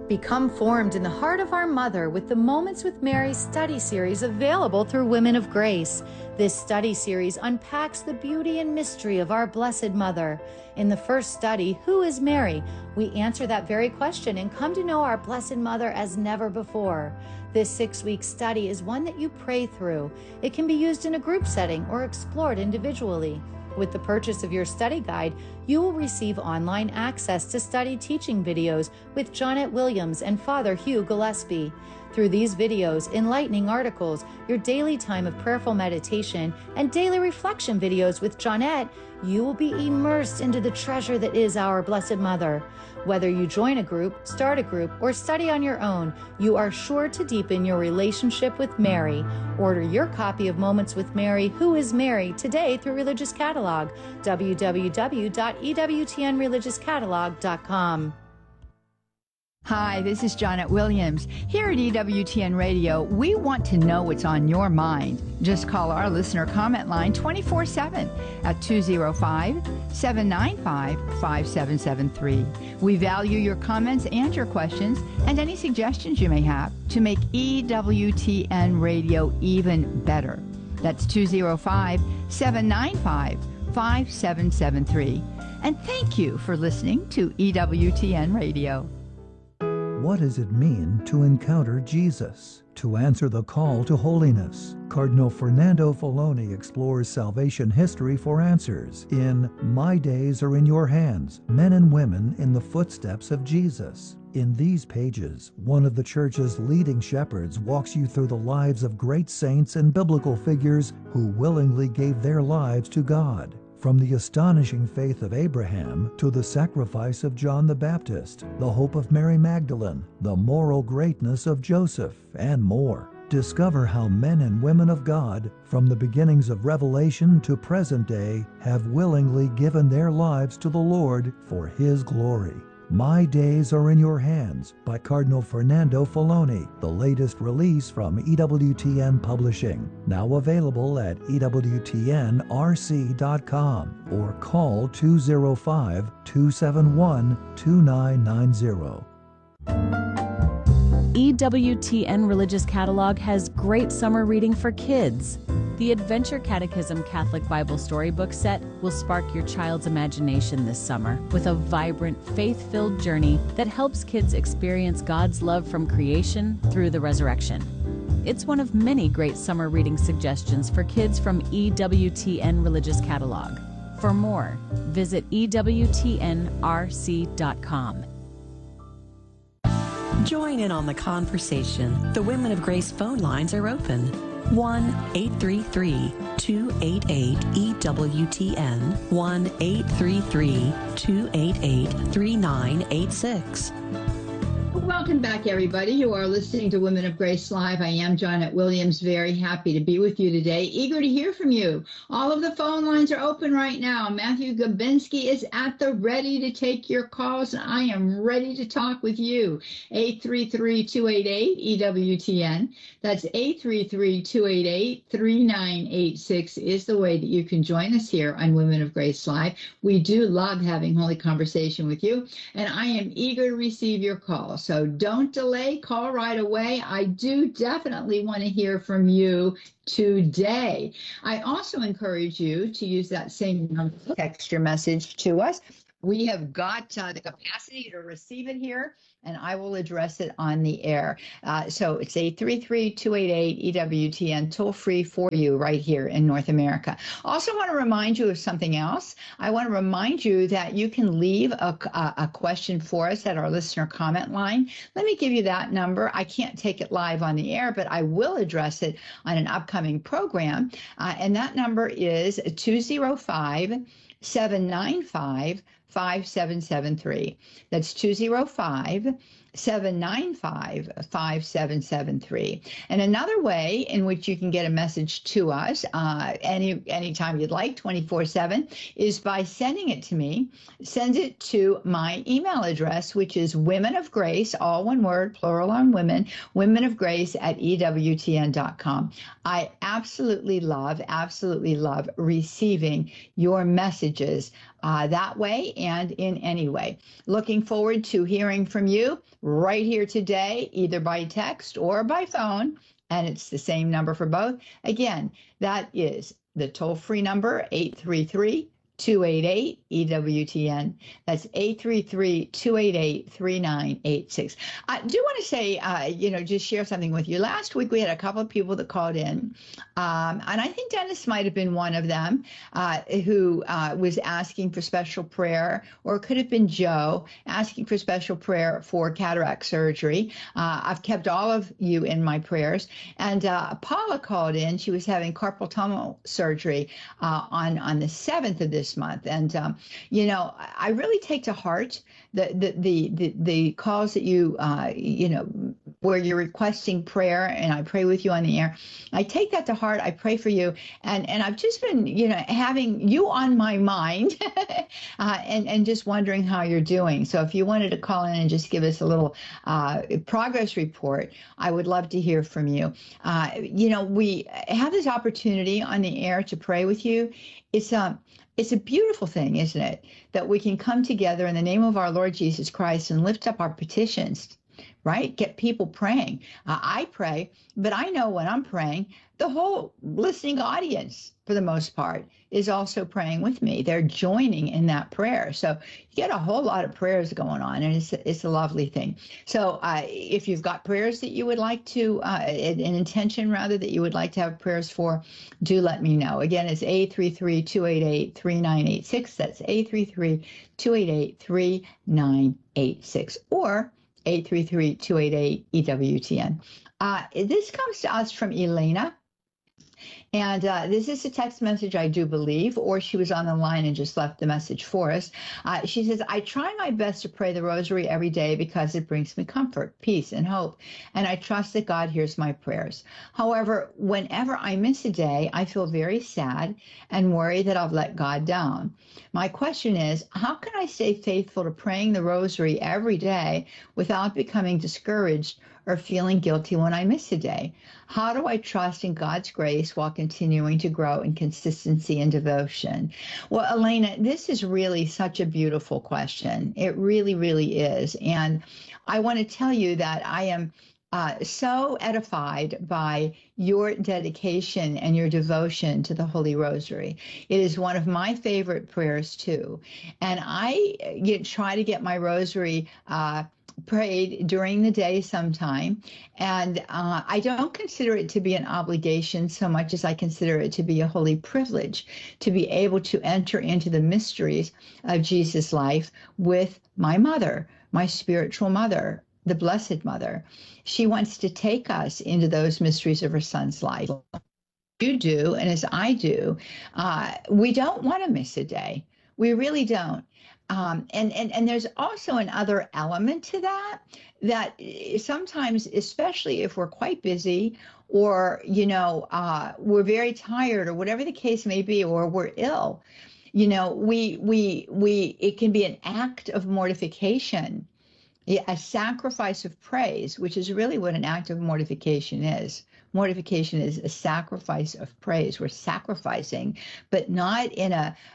Become formed in the heart of our Mother with the Moments with Mary study series available through Women of Grace. This study series unpacks the beauty and mystery of our Blessed Mother. In the first study, Who is Mary? We answer that very question and come to know our Blessed Mother as never before. This 6-week study is one that you pray through. It can be used in a group setting or explored individually. With the purchase of your study guide, you will receive online access to study teaching videos with Jonette Williams and Father Hugh Gillespie. Through these videos, enlightening articles, your daily time of prayerful meditation, and daily reflection videos with Jonette, you will be immersed into the treasure that is our Blessed Mother. Whether you join a group, start a group, or study on your own, you are sure to deepen your relationship with Mary. Order your copy of Moments with Mary, Who is Mary, today through Religious Catalog, www.ewtnreligiouscatalog.com. Hi, this is Jonette Williams. Here at EWTN Radio, we want to know what's on your mind. Just call our listener comment line 24/7 at 205-795-5773. We value your comments and your questions and any suggestions you may have to make EWTN Radio even better. That's 205-795-5773. And thank you for listening to EWTN Radio. What does it mean to encounter Jesus? To answer the call to holiness, Cardinal Fernando Filoni explores salvation history for answers in My Days Are in Your Hands, Men and Women in the Footsteps of Jesus. In these pages, one of the Church's leading shepherds walks you through the lives of great saints and biblical figures who willingly gave their lives to God. From the astonishing faith of Abraham to the sacrifice of John the Baptist, the hope of Mary Magdalene, the moral greatness of Joseph, and more. Discover how men and women of God, from the beginnings of Revelation to present day, have willingly given their lives to the Lord for His glory. My Days Are in Your Hands by Cardinal Fernando Filoni, the latest release from EWTN Publishing. Now available at EWTNRC.com or call 205-271-2990. EWTN Religious Catalog has great summer reading for kids. The Adventure Catechism Catholic Bible Storybook Set will spark your child's imagination this summer with a vibrant, faith-filled journey that helps kids experience God's love from creation through the resurrection. It's one of many great summer reading suggestions for kids from EWTN Religious Catalog. For more, visit EWTNRC.com. Join in on the conversation. The Women of Grace phone lines are open. 1-833-288-EWTN, 1-833-288-3986. Welcome back, everybody. You are listening to Women of Grace Live. I am Jonette Williams, very happy to be with you today, eager to hear from you. All of the phone lines are open right now. Matthew Gabinski is at the ready to take your calls, and I am ready to talk with you. 833-288-EWTN. That's 833-288-3986 is the way that you can join us here on Women of Grace Live. We do love having holy conversation with you, and I am eager to receive your calls. So don't delay, call right away. I do definitely want to hear from you today. I also encourage you to use that same number to text your message to us. We have got the capacity to receive it here, and I will address it on the air. So it's 833-288-EWTN, toll free for you right here in North America. Also want to remind you of something else. I want to remind you that you can leave a question for us at our listener comment line. Let me give you that number. I can't take it live on the air, but I will address it on an upcoming program. And that number is 205-795-5773. That's 205-795-5773. And another way in which you can get a message to us anytime you'd like, 24/7, is by sending it to me. Send it to my email address, which is Women of Grace, all one word, plural on women, Women of Grace at EWTN.com. I absolutely love receiving your messages that way and in any way. Looking forward to hearing from you right here today, either by text or by phone. And it's the same number for both. Again, that is the toll-free number, 833-288-EWTN. That's 833-288-3986. I do want to say, just share something with you. Last week, we had a couple of people that called in, and I think Dennis might have been one of them, who was asking for special prayer, or it could have been Joe asking for special prayer for cataract surgery. I've kept all of you in my prayers. And Paula called in. She was having carpal tunnel surgery on the 7th of this month. And, I really take to heart the calls that you, where you're requesting prayer, and I pray with you on the air. I take that to heart. I pray for you. And I've just been, having you on my mind and just wondering how you're doing. So if you wanted to call in and just give us a little progress report, I would love to hear from you. We have this opportunity on the air to pray with you. It's a beautiful thing, isn't it? That we can come together in the name of our Lord Jesus Christ and lift up our petitions, right? Get people praying. I pray, but I know when I'm praying, the whole listening audience, for the most part, is also praying with me. They're joining in that prayer. So you get a whole lot of prayers going on, and it's a lovely thing. So if you've got prayers that you would like to, an intention rather, that you would like to have prayers for, do let me know. Again, it's 833-288-3986. That's 833-288-3986. Or 833-288-EWTN. This comes to us from Elena. And this is a text message, I do believe, or she was on the line and just left the message for us. She says, I try my best to pray the rosary every day because it brings me comfort, peace, and hope. And I trust that God hears my prayers. However, whenever I miss a day, I feel very sad and worry that I've let God down. My question is, how can I stay faithful to praying the rosary every day without becoming discouraged or feeling guilty when I miss a day? How do I trust in God's grace while continuing to grow in consistency and devotion? Well, Elena, this is really such a beautiful question. It really, really is. And I want to tell you that I am so edified by your dedication and your devotion to the Holy Rosary. It is one of my favorite prayers too. And I try to get my rosary prayed during the day sometime. And I don't consider it to be an obligation so much as I consider it to be a holy privilege to be able to enter into the mysteries of Jesus' life with my mother, my spiritual mother, the Blessed Mother. She wants to take us into those mysteries of her son's life. You do, and as I do, we don't want to miss a day. We really don't. And there's also another element to that sometimes, especially if we're quite busy or, we're very tired or whatever the case may be, or we're ill, it can be an act of mortification, a sacrifice of praise, which is really what an act of mortification is. Mortification is a sacrifice of praise. We're sacrificing, but not in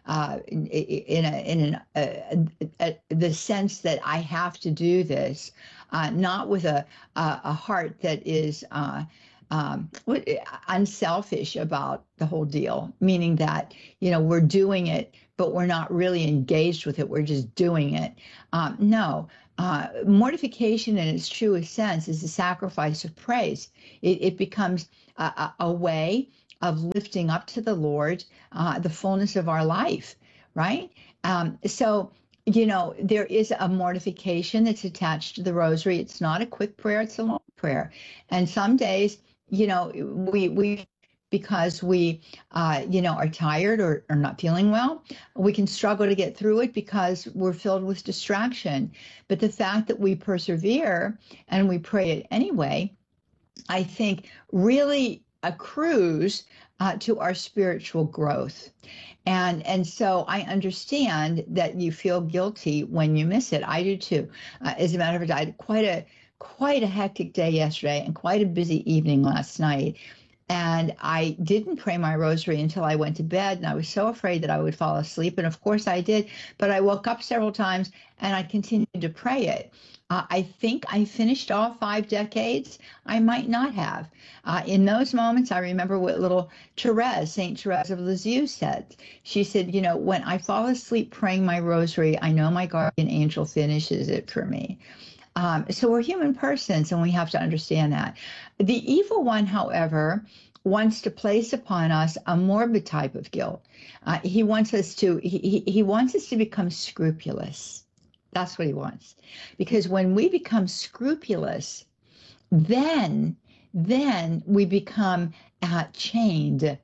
the sense that I have to do this, not with a heart that is unselfish about the whole deal, meaning that, we're doing it, but we're not really engaged with it. We're just doing it. No. Mortification in its truest sense is a sacrifice of praise. It becomes a way of lifting up to the Lord the fullness of our life, right? So there is a mortification that's attached to the rosary. It's not a quick prayer, it's a long prayer. And some days, we because we, are tired or not feeling well, we can struggle to get through it because we're filled with distraction. But the fact that we persevere and we pray it anyway, I think really accrues to our spiritual growth. And so I understand that you feel guilty when you miss it. I do too. As a matter of fact, I had quite a hectic day yesterday and quite a busy evening last night. And I didn't pray my rosary until I went to bed, and I was so afraid that I would fall asleep. And of course I did, but I woke up several times and I continued to pray it. I think I finished all 5 decades. I might not have. In those moments, I remember what little Therese, Saint Therese of Lisieux, said. She said, you know, when I fall asleep praying my rosary, I know my guardian angel finishes it for me. So we're human persons, and we have to understand that. The evil one, however, wants to place upon us a morbid type of guilt. He wants us to he wants us to become scrupulous. That's what he wants, because when we become scrupulous, then we become chained.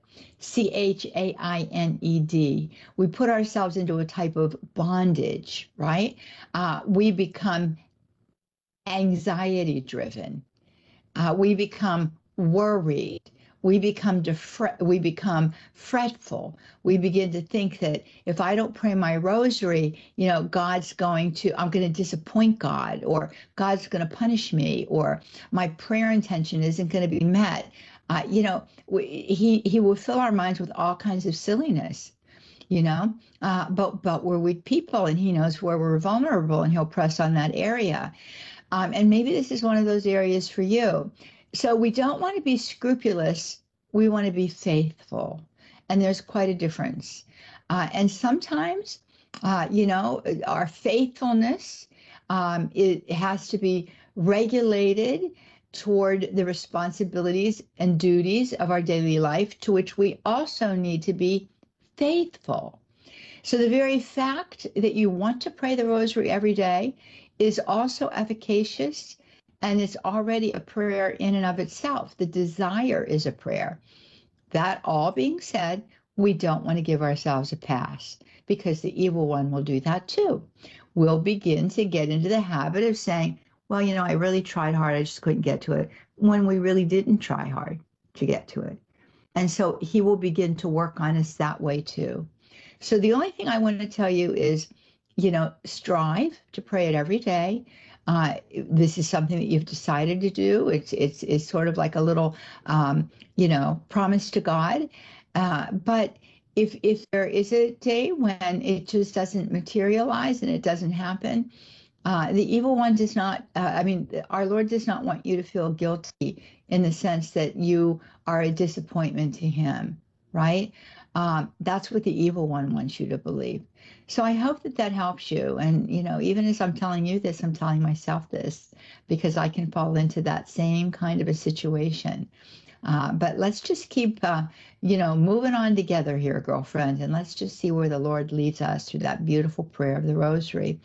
CHAINED. We put ourselves into a type of bondage, right? We become anxiety driven. We become worried. We become fretful. We begin to think that if I don't pray my rosary, you know, I'm going to disappoint God, or God's going to punish me, or my prayer intention isn't going to be met. He will fill our minds with all kinds of silliness. But we're weak people, and he knows where we're vulnerable, and he'll press on that area. And maybe this is one of those areas for you. So we don't want to be scrupulous. We want to be faithful. And there's quite a difference. And sometimes, our faithfulness, it has to be regulated toward the responsibilities and duties of our daily life, to which we also need to be faithful. So the very fact that you want to pray the rosary every day is also efficacious, and it's already a prayer in and of itself. The desire is a prayer. That all being said, we don't want to give ourselves a pass, because the evil one will do that too. We'll begin to get into the habit of saying, well, I really tried hard, I just couldn't get to it, when we really didn't try hard to get to it. And so he will begin to work on us that way too. So the only thing I want to tell you is, strive to pray it every day. This is something that you've decided to do. It's sort of like a little, promise to God. But if there is a day when it just doesn't materialize and it doesn't happen, the evil one does not, our Lord does not want you to feel guilty in the sense that you are a disappointment to him, right? That's what the evil one wants you to believe. So I hope that helps you. And, even as I'm telling you this, I'm telling myself this, because I can fall into that same kind of a situation. But let's just keep, moving on together here, girlfriend, and let's just see where the Lord leads us through that beautiful prayer of the Rosary.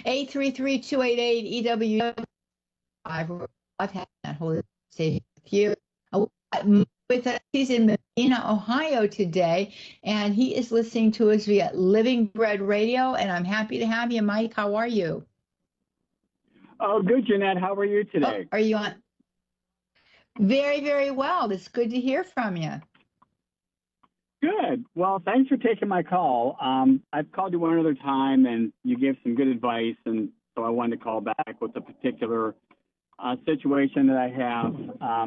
833-288-EW. I've had that whole conversation with you. With us, he's in Medina, Ohio today, and he is listening to us via Living Bread Radio, and I'm happy to have you, Mike. How are you? Oh, good, Jeanette. How are you today? Are you on? Very, very well. It's good to hear from you. Good. Well, thanks for taking my call. I've called you one other time, and you gave some good advice, and so I wanted to call back with a particular situation that I have.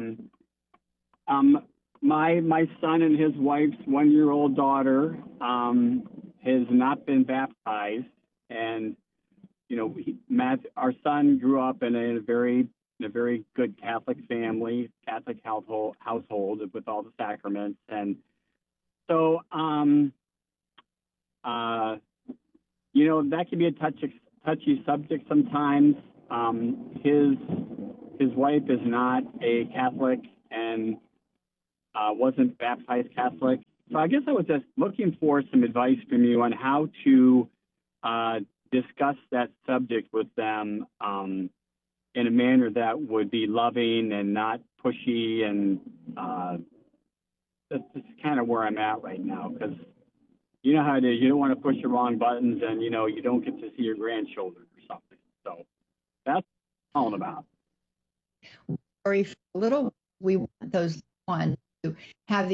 My son and his wife's 1-year-old daughter has not been baptized, and our son grew up in a very good Catholic family, Catholic household with all the sacraments, and so that can be a touchy subject sometimes. His wife is not a Catholic and wasn't baptized Catholic. So I guess I was just looking for some advice from you on how to discuss that subject with them in a manner that would be loving and not pushy. And that's kind of where I'm at right now, because you know how it is. You don't want to push the wrong buttons, and, you don't get to see your grandchildren or something. So that's what I'm all about. Very little, we want those ones to have the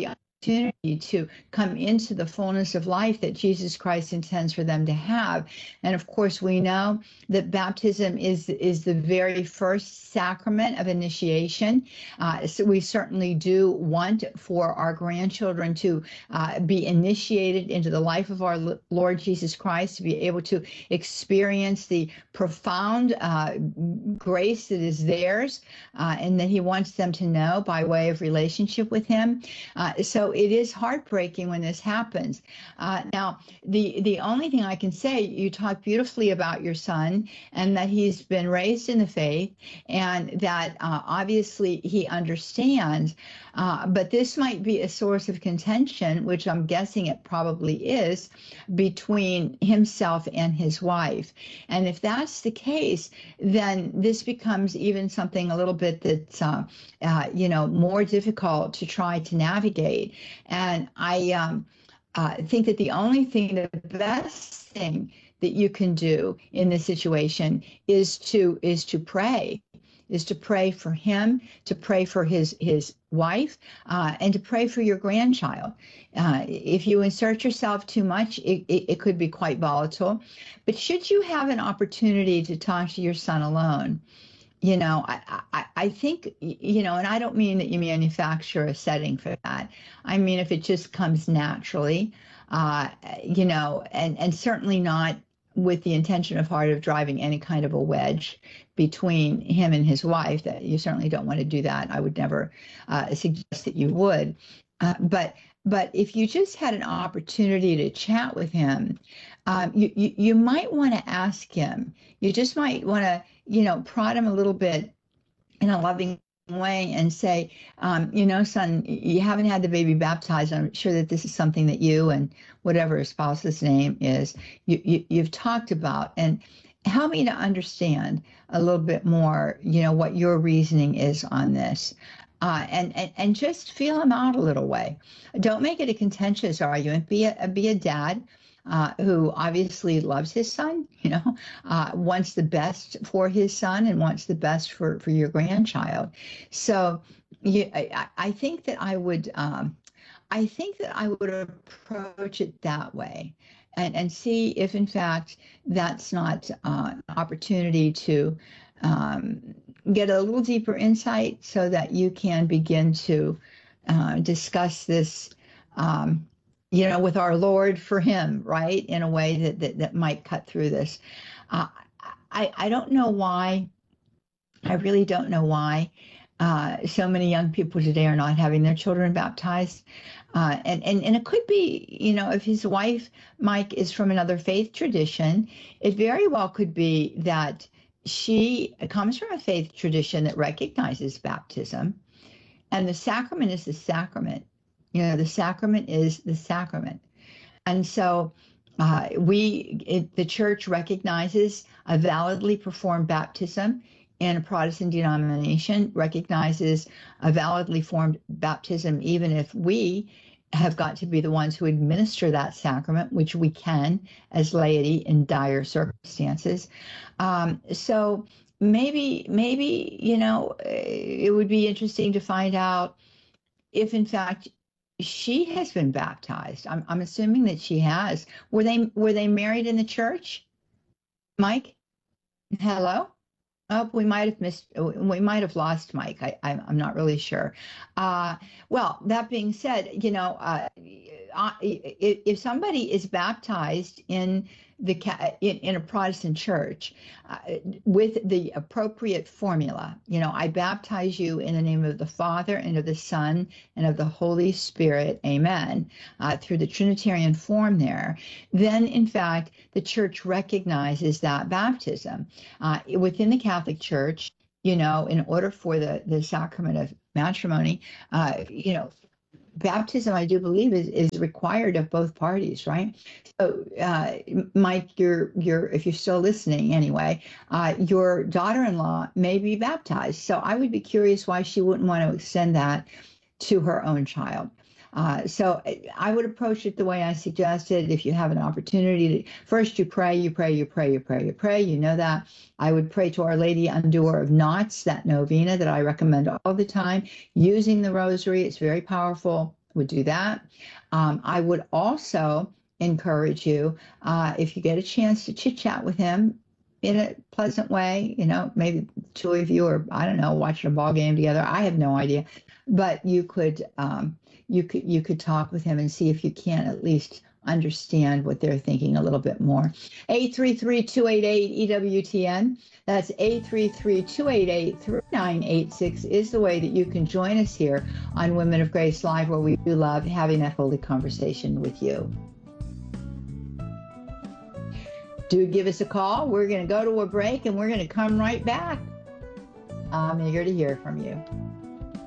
opportunity to come into the fullness of life that Jesus Christ intends for them to have. And of course, we know that baptism is the very first sacrament of initiation. So we certainly do want for our grandchildren to be initiated into the life of our Lord Jesus Christ, to be able to experience the profound grace that is theirs and that he wants them to know by way of relationship with him. So it is heartbreaking when this happens. Now, the only thing I can say, you talk beautifully about your son and that he's been raised in the faith and that obviously he understands, but this might be a source of contention, which I'm guessing it probably is, between himself and his wife. And if that's the case, then this becomes even something a little bit that's, more difficult to try to navigate. And I think that the best thing that you can do in this situation is to pray. Is to pray for him, to pray for his wife, and to pray for your grandchild. If you insert yourself too much, it could be quite volatile. But should you have an opportunity to talk to your son alone, I think, and I don't mean that you manufacture a setting for that. I mean, if it just comes naturally, and certainly not with the intention of heart of driving any kind of a wedge between him and his wife, that you certainly don't want to do that. I would never suggest that you would. But if you just had an opportunity to chat with him, you might want to ask him. You just might want to, prod him a little bit in a loving way and say, son, you haven't had the baby baptized. I'm sure that this is something that you and whatever his spouse's name is, you've talked about, and help me to understand a little bit more, what your reasoning is on this. And just feel him out a little way. Don't make it a contentious argument. Be a dad who obviously loves his son, wants the best for his son and wants the best for your grandchild. So I think that I would approach it that way and see if in fact that's not an opportunity to get a little deeper insight so that you can begin to discuss this with our Lord for him, right? In a way that might cut through this. I don't know why. I really don't know why so many young people today are not having their children baptized. And it could be, if his wife, Mike, is from another faith tradition, it very well could be that she comes from a faith tradition that recognizes baptism, and the sacrament is the sacrament. The sacrament is the sacrament. And so the church recognizes a validly performed baptism, and a Protestant denomination recognizes a validly formed baptism, even if we have got to be the ones who administer that sacrament, which we can as laity in dire circumstances. So maybe, it would be interesting to find out if in fact she has been baptized. I'm assuming that she has. Were they married in the church? Mike? Hello? Oh, we might have lost Mike. I'm not really sure. Well, that being said, if somebody is baptized in a Protestant church with the appropriate formula, I baptize you in the name of the Father and of the Son and of the Holy Spirit, amen, through the Trinitarian form there, then in fact the church recognizes that baptism. Within the Catholic Church, in order for the sacrament of matrimony, baptism, I do believe, is required of both parties, right? So, Mike, if you're still listening anyway, your daughter-in-law may be baptized. So I would be curious why she wouldn't want to extend that to her own child. So I would approach it the way I suggested. If you have an opportunity to, first you pray. You know that. I would pray to Our Lady Undoer of Knots, that novena that I recommend all the time, using the rosary. It's very powerful. would do that. I would also encourage you, if you get a chance to chit chat with him in a pleasant way, maybe two of you, or I don't know, watching a ball game together. I have no idea, but you could talk with him and see if you can at least understand what they're thinking a little bit more. 833-288-EWTN. That's 833-288-3986 is the way that you can join us here on Women of Grace Live, where we do love having that holy conversation with you. Do give us a call. We're going to go to a break and we're going to come right back. I'm eager to hear from you.